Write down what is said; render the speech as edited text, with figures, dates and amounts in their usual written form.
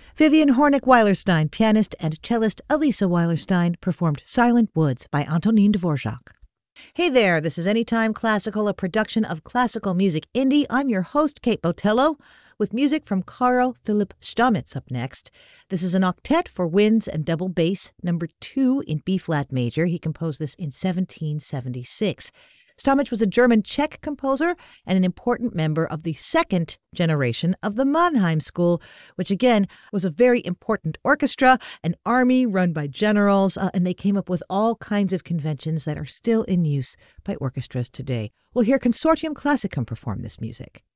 Vivian Hornick-Weilerstein, pianist and cellist Elisa Weilerstein, performed Silent Woods by Antonin Dvorak. Hey there, this is Anytime Classical, a production of Classical Music Indie. I'm your host, Kate Botello, with music from Carl Philipp Stamitz up next. This is an octet for winds and double bass, number 2 in B-flat major. He composed this in 1776. Stamitz was a German-Czech composer and an important member of the second generation of the Mannheim School, which again was a very important orchestra, an army run by generals, and they came up with all kinds of conventions that are still in use by orchestras today. We'll hear Consortium Classicum perform this music.